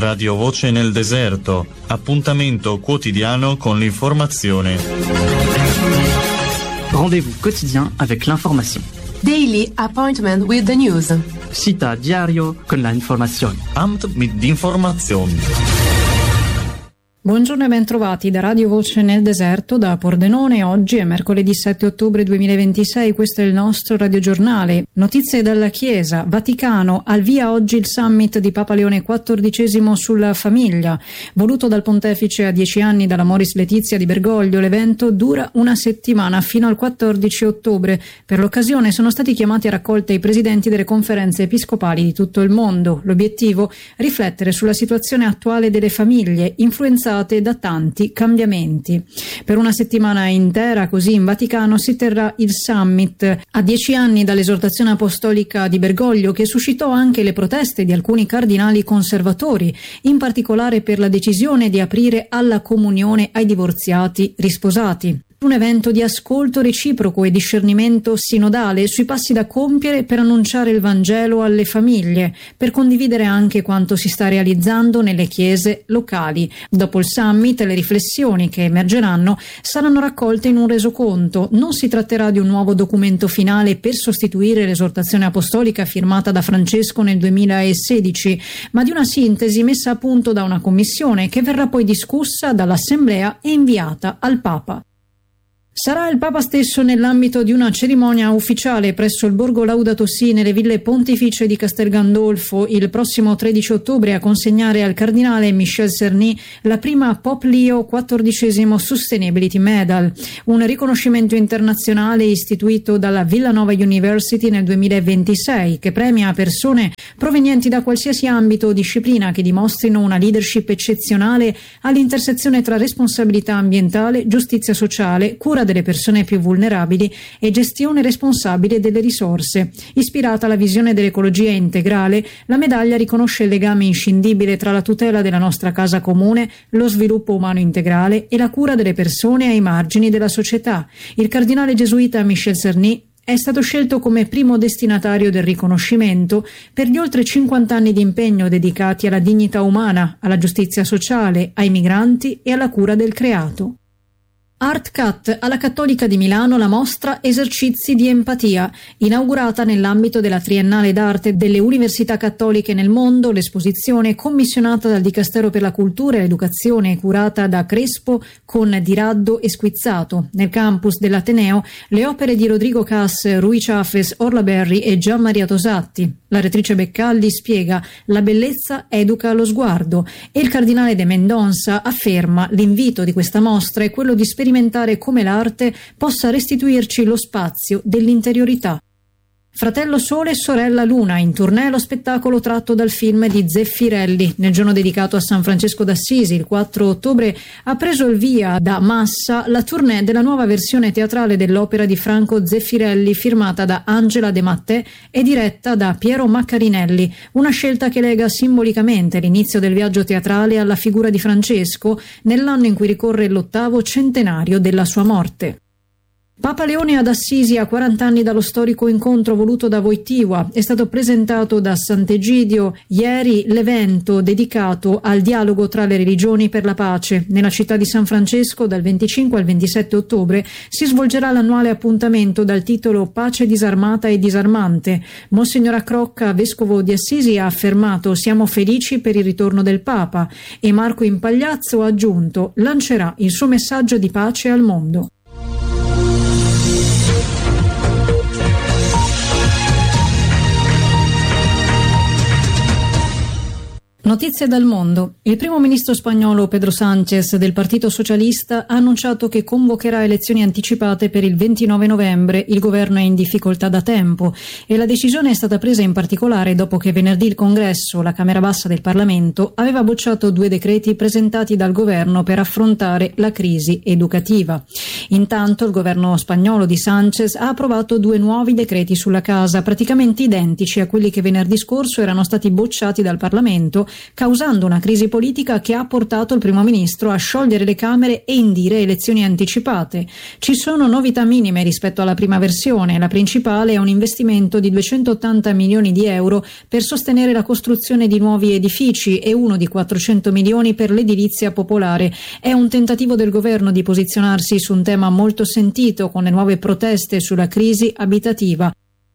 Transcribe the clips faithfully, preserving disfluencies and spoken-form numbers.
Radio Voce nel deserto, appuntamento quotidiano con l'informazione. Rendez-vous quotidien avec l'information. Daily appointment with the news. Cita diario con la informazione. Amt mit Information. Buongiorno e ben trovati da Radio Voce nel deserto, da Pordenone. Oggi è mercoledì sette ottobre duemilaventisei, questo è il nostro radiogiornale. Notizie dalla Chiesa, Vaticano, al via oggi il summit di Papa Leone quattordicesimo sulla famiglia. Voluto dal pontefice a dieci anni dalla Moris Letizia di Bergoglio, l'evento dura una settimana fino al quattordici ottobre. Per l'occasione sono stati chiamati a raccolta i presidenti delle conferenze episcopali di tutto il mondo. L'obiettivo? Riflettere sulla situazione attuale delle famiglie, influenzate da tanti cambiamenti. Per una settimana intera, così, in Vaticano si terrà il summit a dieci anni dall'esortazione apostolica di Bergoglio, che suscitò anche le proteste di alcuni cardinali conservatori, in particolare per la decisione di aprire alla comunione ai divorziati risposati. Un evento di ascolto reciproco e discernimento sinodale sui passi da compiere per annunciare il Vangelo alle famiglie, per condividere anche quanto si sta realizzando nelle chiese locali. Dopo il summit, le riflessioni che emergeranno saranno raccolte in un resoconto. Non si tratterà di un nuovo documento finale per sostituire l'esortazione apostolica firmata da Francesco nel duemilasedici, ma di una sintesi messa a punto da una commissione che verrà poi discussa dall'Assemblea e inviata al Papa. Sarà il Papa stesso, nell'ambito di una cerimonia ufficiale presso il Borgo Laudato Si nelle ville pontificie di Castel Gandolfo il prossimo tredici ottobre a consegnare al cardinale Michel Cerny la prima Pope Leo quattordicesimo Sustainability Medal, un riconoscimento internazionale istituito dalla Villanova University nel duemilaventisei che premia persone provenienti da qualsiasi ambito o disciplina che dimostrino una leadership eccezionale all'intersezione tra responsabilità ambientale, giustizia sociale, cura delle persone più vulnerabili e gestione responsabile delle risorse. Ispirata alla visione dell'ecologia integrale, la medaglia riconosce il legame inscindibile tra la tutela della nostra casa comune, lo sviluppo umano integrale e la cura delle persone ai margini della società. Il cardinale gesuita Michel Cerny è stato scelto come primo destinatario del riconoscimento per gli oltre cinquanta anni di impegno dedicati alla dignità umana, alla giustizia sociale, ai migranti e alla cura del creato. ArtCat, alla Cattolica di Milano la mostra Esercizi di empatia. Inaugurata nell'ambito della Triennale d'arte delle Università Cattoliche nel mondo, l'esposizione, commissionata dal Dicastero per la Cultura e l'Educazione e curata da Crespo con Diraddo e Squizzato. Nel campus dell'Ateneo le opere di Rodrigo Cass, Rui Chafes, Orla Berri e Gian Maria Tosatti. La rettrice Beccalli spiega: la bellezza educa lo sguardo, e il cardinale De Mendonça afferma: l'invito di questa mostra è quello di sperimentare come l'arte possa restituirci lo spazio dell'interiorità. Fratello Sole e sorella Luna, in tournée lo spettacolo tratto dal film di Zeffirelli. Nel giorno dedicato a San Francesco d'Assisi, il quattro ottobre, ha preso il via da Massa la tournée della nuova versione teatrale dell'opera di Franco Zeffirelli, firmata da Angela De Mattè e diretta da Piero Maccarinelli, una scelta che lega simbolicamente l'inizio del viaggio teatrale alla figura di Francesco nell'anno in cui ricorre l'ottavo centenario della sua morte. Papa Leone ad Assisi, a quaranta anni dallo storico incontro voluto da Wojtyła. È stato presentato da Sant'Egidio ieri l'evento dedicato al dialogo tra le religioni per la pace. Nella città di San Francesco, dal venticinque al ventisette ottobre, si svolgerà l'annuale appuntamento dal titolo Pace disarmata e disarmante. Monsignor Accrocca, vescovo di Assisi, ha affermato: siamo felici per il ritorno del Papa, e Marco Impagliazzo ha aggiunto: lancerà il suo messaggio di pace al mondo. Notizie dal mondo. Il primo ministro spagnolo Pedro Sánchez del Partito Socialista ha annunciato che convocherà elezioni anticipate per il ventinove novembre. Il governo è in difficoltà da tempo e la decisione è stata presa in particolare dopo che venerdì il Congresso, la Camera Bassa del Parlamento, aveva bocciato due decreti presentati dal governo per affrontare la crisi educativa. Intanto il governo spagnolo di Sánchez ha approvato due nuovi decreti sulla casa, praticamente identici a quelli che venerdì scorso erano stati bocciati dal Parlamento causando una crisi politica che ha portato il primo ministro a sciogliere le Camere e indire elezioni anticipate. Ci sono novità minime rispetto alla prima versione. La principale è un investimento di duecentottanta milioni di euro per sostenere la costruzione di nuovi edifici e uno di quattrocento milioni per l'edilizia popolare. È un tentativo del governo di posizionarsi su un tema molto sentito con le nuove proteste sulla crisi abitativa.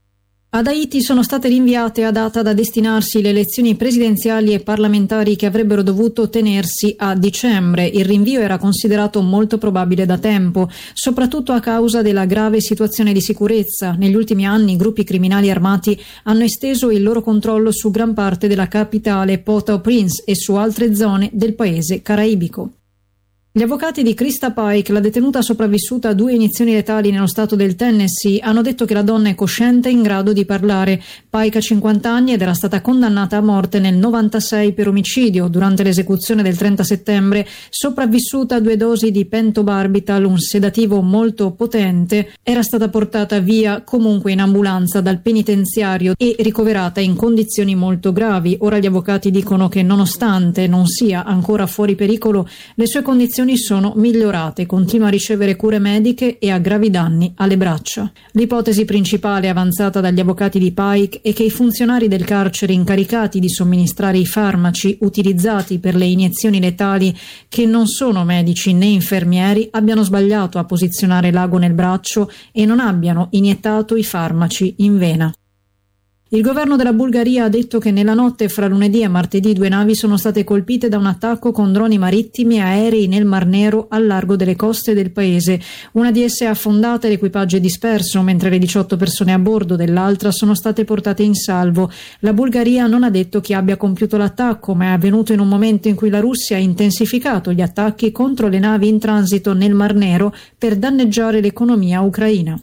Ad Haiti sono state rinviate a data da destinarsi le elezioni presidenziali e parlamentari che avrebbero dovuto tenersi a dicembre. Il rinvio era considerato molto probabile da tempo, soprattutto a causa della grave situazione di sicurezza. Negli ultimi anni gruppi criminali armati hanno esteso il loro controllo su gran parte della capitale Port-au-Prince e su altre zone del paese caraibico. Gli avvocati di Krista Pike, la detenuta sopravvissuta a due iniezioni letali nello stato del Tennessee, hanno detto che la donna è cosciente e in grado di parlare. Pike ha cinquanta anni ed era stata condannata a morte nel novantasei per omicidio. Durante l'esecuzione del trenta settembre, sopravvissuta a due dosi di pentobarbital, un sedativo molto potente, era stata portata via comunque in ambulanza dal penitenziario e ricoverata in condizioni molto gravi. Ora gli avvocati dicono che nonostante non sia ancora fuori pericolo, le sue condizioni sono migliorate, continua a ricevere cure mediche e ha gravi danni alle braccia. L'ipotesi principale avanzata dagli avvocati di Pike è che i funzionari del carcere incaricati di somministrare i farmaci utilizzati per le iniezioni letali, che non sono medici né infermieri, abbiano sbagliato a posizionare l'ago nel braccio e non abbiano iniettato i farmaci in vena. Il governo della Bulgaria ha detto che nella notte fra lunedì e martedì due navi sono state colpite da un attacco con droni marittimi e aerei nel Mar Nero al largo delle coste del paese. Una di esse è affondata e l'equipaggio è disperso, mentre le diciotto persone a bordo dell'altra sono state portate in salvo. La Bulgaria non ha detto chi abbia compiuto l'attacco, ma è avvenuto in un momento in cui la Russia ha intensificato gli attacchi contro le navi in transito nel Mar Nero per danneggiare l'economia ucraina.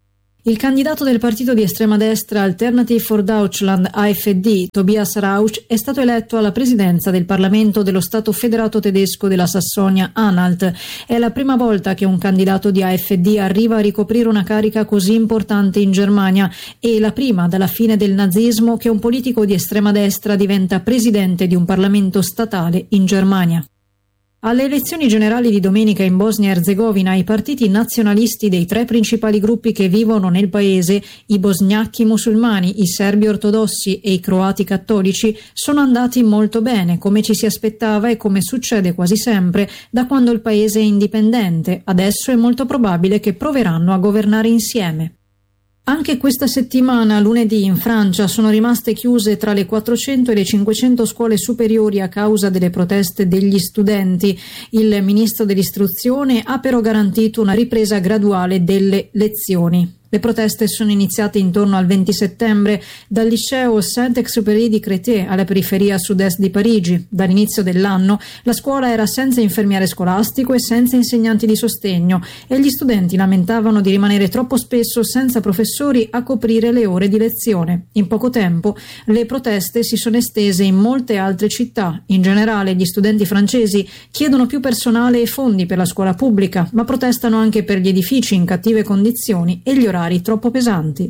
Il candidato del partito di estrema destra Alternative for Deutschland A F D, Tobias Rauch, è stato eletto alla presidenza del Parlamento dello Stato federato tedesco della Sassonia-Anhalt. È la prima volta che un candidato di A F D arriva a ricoprire una carica così importante in Germania e la prima dalla fine del nazismo che un politico di estrema destra diventa presidente di un Parlamento statale in Germania. Alle elezioni generali di domenica in Bosnia e Erzegovina, i partiti nazionalisti dei tre principali gruppi che vivono nel paese, i bosgnacchi musulmani, i serbi ortodossi e i croati cattolici, sono andati molto bene, come ci si aspettava e come succede quasi sempre da quando il paese è indipendente. Adesso è molto probabile che proveranno a governare insieme. Anche questa settimana, lunedì, in Francia sono rimaste chiuse tra le quattrocento e le cinquecento scuole superiori a causa delle proteste degli studenti. Il ministro dell'istruzione ha però garantito una ripresa graduale delle lezioni. Le proteste sono iniziate intorno al venti settembre dal liceo Saint-Exupéry di Créteil, alla periferia sud-est di Parigi. Dall'inizio dell'anno la scuola era senza infermiere scolastico e senza insegnanti di sostegno e gli studenti lamentavano di rimanere troppo spesso senza professori a coprire le ore di lezione. In poco tempo le proteste si sono estese in molte altre città. In generale gli studenti francesi chiedono più personale e fondi per la scuola pubblica, ma protestano anche per gli edifici in cattive condizioni e gli orari troppo pesanti.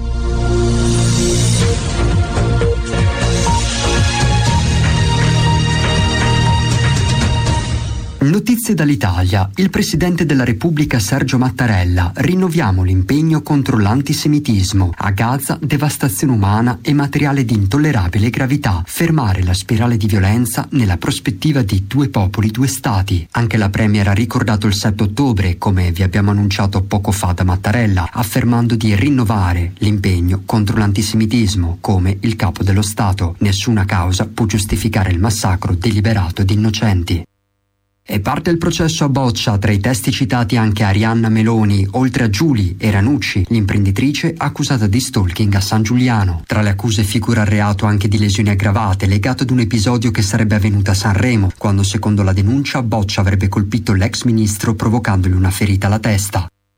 Notizie dall'Italia. Il Presidente della Repubblica Sergio Mattarella: rinnoviamo l'impegno contro l'antisemitismo. A Gaza devastazione umana e materiale di intollerabile gravità. Fermare la spirale di violenza nella prospettiva di due popoli, due stati. Anche la Premier ha ricordato il sette ottobre, come vi abbiamo annunciato poco fa da Mattarella, affermando di rinnovare l'impegno contro l'antisemitismo come il capo dello Stato. Nessuna causa può giustificare il massacro deliberato di innocenti. E parte il processo a Boccia, tra i testi citati anche Arianna Meloni, oltre a Giulie e Ranucci, l'imprenditrice accusata di stalking a San Giuliano. Tra le accuse figura il reato anche di lesioni aggravate, legato ad un episodio che sarebbe avvenuto a Sanremo, quando secondo la denuncia Boccia avrebbe colpito l'ex ministro provocandogli una ferita alla testa.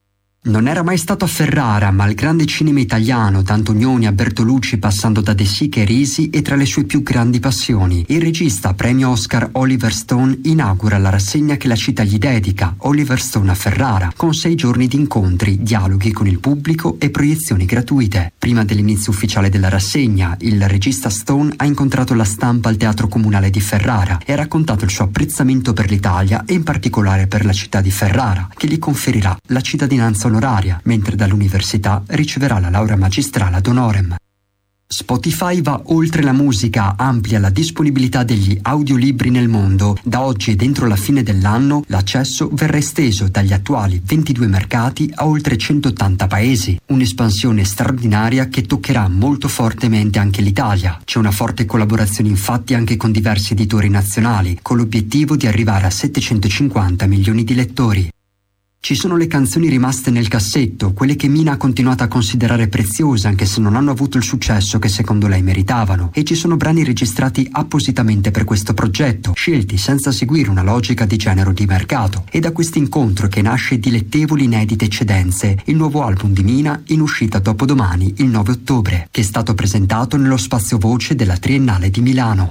Non era mai stato a Ferrara, ma il grande cinema italiano, da Antonioni a Bertolucci passando da De Sica e Risi, è tra le sue più grandi passioni. Il regista premio Oscar Oliver Stone inaugura la rassegna che la città gli dedica, Oliver Stone a Ferrara, con sei giorni di incontri, dialoghi con il pubblico e proiezioni gratuite. Prima dell'inizio ufficiale della rassegna, il regista Stone ha incontrato la stampa al Teatro Comunale di Ferrara e ha raccontato il suo apprezzamento per l'Italia e in particolare per la città di Ferrara, che gli conferirà la cittadinanza onoraria, mentre dall'università riceverà la laurea magistrale ad honorem. Spotify va oltre la musica, amplia la disponibilità degli audiolibri nel mondo. Da oggi e dentro la fine dell'anno l'accesso verrà esteso dagli attuali ventidue mercati a oltre centottanta paesi. Un'espansione straordinaria che toccherà molto fortemente anche l'Italia. C'è una forte collaborazione infatti anche con diversi editori nazionali, con l'obiettivo di arrivare a settecentocinquanta milioni di lettori. Ci sono le canzoni rimaste nel cassetto, quelle che Mina ha continuato a considerare preziose anche se non hanno avuto il successo che secondo lei meritavano, e ci sono brani registrati appositamente per questo progetto, scelti senza seguire una logica di genere o di mercato. E da questo incontro che nasce Dilettevoli inedite eccedenze, il nuovo album di Mina in uscita dopodomani, il nove ottobre, che è stato presentato nello Spazio Voce della Triennale di Milano.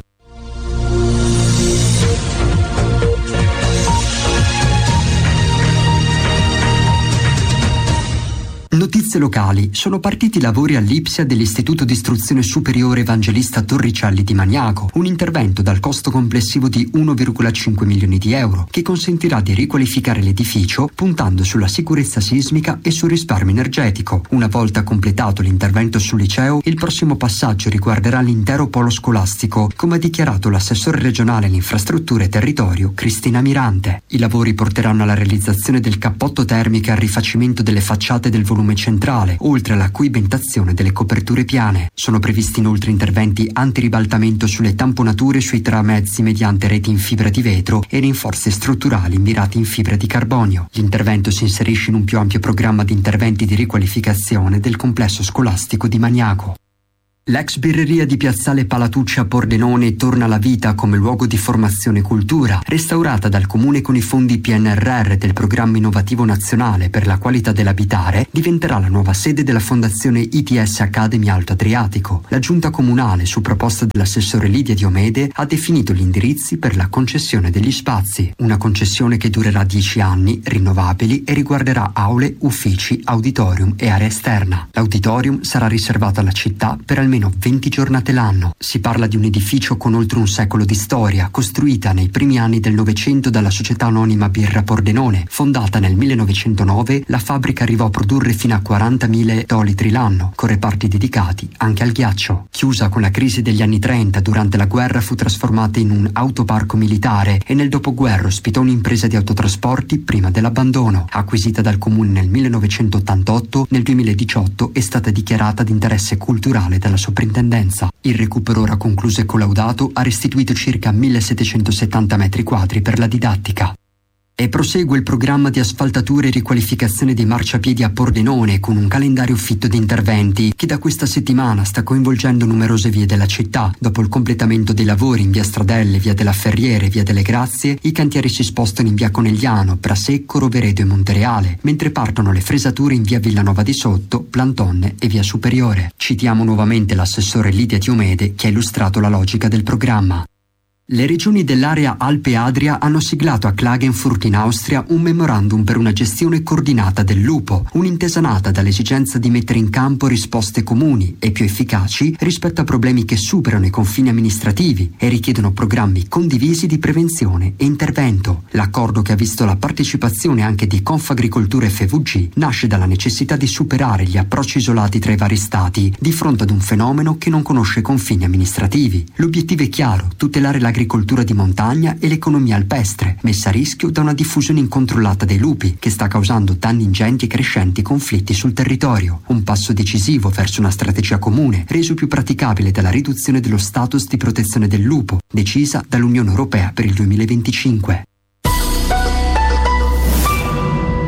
Notizie locali. Sono partiti i lavori all'Ipsia dell'Istituto di Istruzione Superiore Evangelista Torricelli di Magnaco, un intervento dal costo complessivo di uno virgola cinque milioni di euro che consentirà di riqualificare l'edificio puntando sulla sicurezza sismica e sul risparmio energetico. Una volta completato l'intervento sul liceo, il prossimo passaggio riguarderà l'intero polo scolastico, come ha dichiarato l'assessore regionale all'infrastruttura e territorio Cristina Mirante. I lavori porteranno alla realizzazione del cappotto termico e al rifacimento delle facciate del volume centrale, oltre alla coibentazione delle coperture piane. Sono previsti inoltre interventi antiribaltamento sulle tamponature sui tramezzi mediante reti in fibra di vetro e rinforzi strutturali mirati in fibra di carbonio. L'intervento si inserisce in un più ampio programma di interventi di riqualificazione del complesso scolastico di Magnaco. L'ex birreria di Piazzale Palatucci a Pordenone torna alla vita come luogo di formazione e cultura. Restaurata dal Comune con i fondi P N R R del Programma Innovativo Nazionale per la Qualità dell'Abitare, diventerà la nuova sede della Fondazione I T S Academy Alto Adriatico. La Giunta Comunale, su proposta dell'assessore Lidia Diomede, ha definito gli indirizzi per la concessione degli spazi. Una concessione che durerà dieci anni, rinnovabili, e riguarderà aule, uffici, auditorium e area esterna. L'auditorium sarà riservato alla città per almeno venti giornate l'anno. Si parla di un edificio con oltre un secolo di storia, costruita nei primi anni del Novecento dalla società anonima Birra Pordenone. Fondata nel millenovecentonove, la fabbrica arrivò a produrre fino a quarantamila ettolitri l'anno, con reparti dedicati anche al ghiaccio. Chiusa con la crisi degli anni trenta, durante la guerra fu trasformata in un autoparco militare e nel dopoguerra ospitò un'impresa di autotrasporti prima dell'abbandono. Acquisita dal comune nel millenovecentottantotto, nel duemiladiciotto è stata dichiarata di interesse culturale dalla soprintendenza. Il recupero, ora concluso e collaudato, ha restituito circa millesettecentosettanta metri quadri per la didattica. E prosegue il programma di asfaltatura e riqualificazione dei marciapiedi a Pordenone con un calendario fitto di interventi che da questa settimana sta coinvolgendo numerose vie della città. Dopo il completamento dei lavori in via Stradelle, via della Ferriere e via delle Grazie, i cantieri si spostano in via Conegliano, Prasecco, Rovereto e Montereale, mentre partono le fresature in via Villanova di Sotto, Plantonne e via Superiore. Citiamo nuovamente l'assessore Lidia Diomede che ha illustrato la logica del programma. Le regioni dell'area Alpe-Adria hanno siglato a Klagenfurt in Austria un memorandum per una gestione coordinata del lupo, un'intesa nata dall'esigenza di mettere in campo risposte comuni e più efficaci rispetto a problemi che superano i confini amministrativi e richiedono programmi condivisi di prevenzione e intervento. L'accordo, che ha visto la partecipazione anche di Confagricoltura e F V G, nasce dalla necessità di superare gli approcci isolati tra i vari stati di fronte ad un fenomeno che non conosce confini amministrativi. L'obiettivo è chiaro: tutelare la l'agricoltura di montagna e l'economia alpestre, messa a rischio da una diffusione incontrollata dei lupi che sta causando danni ingenti e crescenti conflitti sul territorio. Un passo decisivo verso una strategia comune, reso più praticabile dalla riduzione dello status di protezione del lupo, decisa dall'Unione Europea per il duemilaventicinque.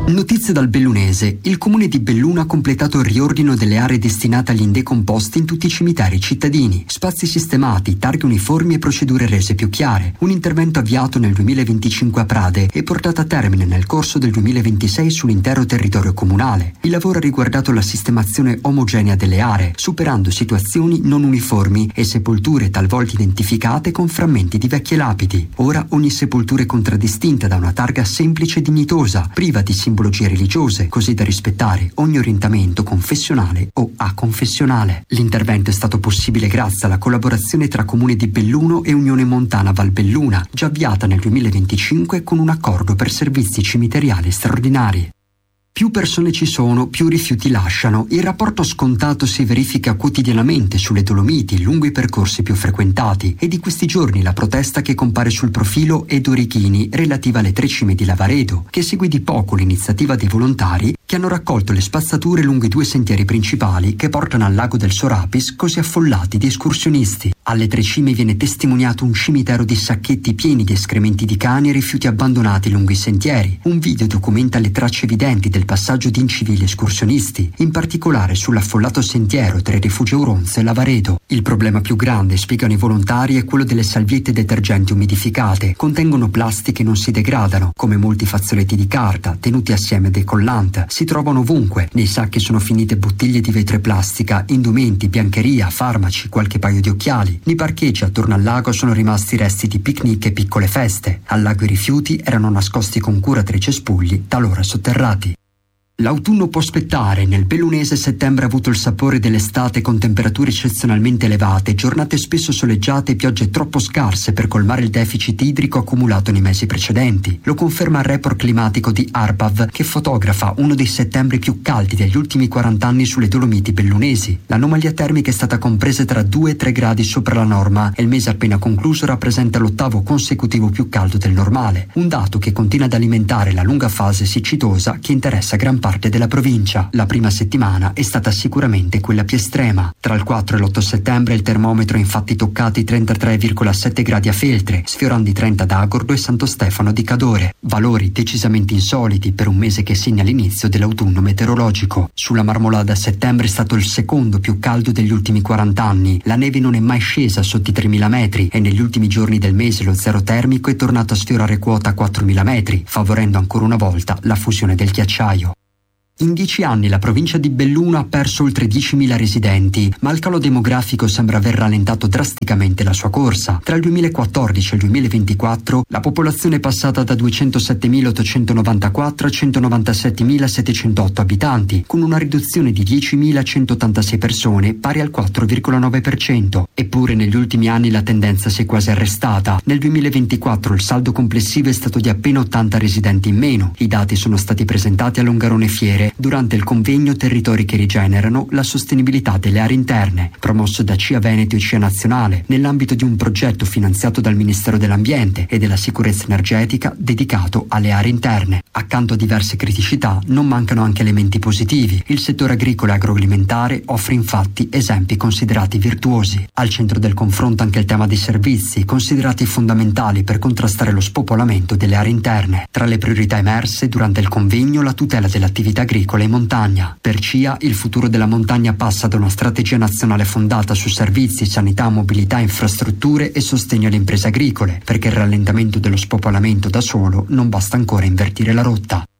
Notizie dal Bellunese. Il comune di Belluno ha completato il riordino delle aree destinate agli indecomposti in tutti i cimiteri cittadini. Spazi sistemati, targhe uniformi e procedure rese più chiare. Un intervento avviato nel duemilaventicinque a Prade e portato a termine nel corso del duemilaventisei sull'intero territorio comunale. Il lavoro ha riguardato la sistemazione omogenea delle aree, superando situazioni non uniformi e sepolture talvolta identificate con frammenti di vecchie lapidi. Ora ogni sepoltura è contraddistinta da una targa semplice e dignitosa, priva di simbologie religiose, così da rispettare ogni orientamento confessionale o aconfessionale. L'intervento è stato possibile grazie alla collaborazione tra Comune di Belluno e Unione Montana Valbelluna, già avviata nel duemilaventicinque con un accordo per servizi cimiteriali straordinari. Più persone ci sono, più rifiuti lasciano. Il rapporto scontato si verifica quotidianamente sulle Dolomiti, lungo i percorsi più frequentati, e di questi giorni la protesta che compare sul profilo Edo Righini relativa alle tre cime di Lavaredo, che segue di poco l'iniziativa dei volontari che hanno raccolto le spazzature lungo i due sentieri principali che portano al lago del Sorapis, così affollati di escursionisti. Alle tre cime viene testimoniato un cimitero di sacchetti pieni di escrementi di cani e rifiuti abbandonati lungo i sentieri. Un video documenta le tracce evidenti del passaggio di incivili escursionisti, in particolare sull'affollato sentiero tra il rifugio Auronzo e Lavaredo. Il problema più grande, spiegano i volontari, è quello delle salviette detergenti umidificate. Contengono plastica e non si degradano, come molti fazzoletti di carta, tenuti assieme dei collant. Si trovano ovunque. Nei sacchi sono finite bottiglie di vetro e plastica, indumenti, biancheria, farmaci, qualche paio di occhiali. Nei parcheggi attorno al lago sono rimasti resti di picnic e piccole feste. Al lago i rifiuti erano nascosti con cura tra i cespugli, talora sotterrati. L'autunno può aspettare. Nel Bellunese settembre ha avuto il sapore dell'estate con temperature eccezionalmente elevate, giornate spesso soleggiate e piogge troppo scarse per colmare il deficit idrico accumulato nei mesi precedenti. Lo conferma il report climatico di ARPAV, che fotografa uno dei settembri più caldi degli ultimi quaranta anni sulle Dolomiti bellunesi. L'anomalia termica è stata compresa tra due e tre gradi sopra la norma e il mese appena concluso rappresenta l'ottavo consecutivo più caldo del normale, un dato che continua ad alimentare la lunga fase siccitosa che interessa gran parte della provincia. La prima settimana è stata sicuramente quella più estrema. Tra il quattro e l'otto settembre il termometro ha infatti toccato i trentatré virgola sette gradi a Feltre, sfiorando i trenta ad Agordo e Santo Stefano di Cadore, valori decisamente insoliti per un mese che segna l'inizio dell'autunno meteorologico. Sulla Marmolada a settembre è stato il secondo più caldo degli ultimi quaranta anni. La neve non è mai scesa sotto i tremila metri e negli ultimi giorni del mese lo zero termico è tornato a sfiorare quota quattromila metri, favorendo ancora una volta la fusione del ghiacciaio. In dieci anni la provincia di Belluno ha perso oltre diecimila residenti, ma il calo demografico sembra aver rallentato drasticamente la sua corsa. Tra il duemilaquattordici e il duemilaventiquattro la popolazione è passata da duecentosettemila ottocentonovantaquattro a centonovantasettemilasettecentotto abitanti, con una riduzione di diecimilacentottantasei persone, pari al quattro virgola nove per cento. Eppure negli ultimi anni la tendenza si è quasi arrestata. Nel duemilaventiquattro il saldo complessivo è stato di appena ottanta residenti in meno. I dati sono stati presentati a Longarone Fiere durante il convegno Territori che rigenerano, la sostenibilità delle aree interne, promosso da C I A Veneto e C I A Nazionale, nell'ambito di un progetto finanziato dal Ministero dell'Ambiente e della Sicurezza Energetica dedicato alle aree interne. Accanto a diverse criticità non mancano anche elementi positivi. Il settore agricolo e agroalimentare offre infatti esempi considerati virtuosi. Al centro del confronto anche il tema dei servizi, considerati fondamentali per contrastare lo spopolamento delle aree interne. Tra le priorità emerse durante il convegno la tutela dell'attività agricola e montagna. Per C I A il futuro della montagna passa da una strategia nazionale fondata su servizi, sanità, mobilità, infrastrutture e sostegno alle imprese agricole, perché il rallentamento dello spopolamento da solo non basta ancora invertire la rotta.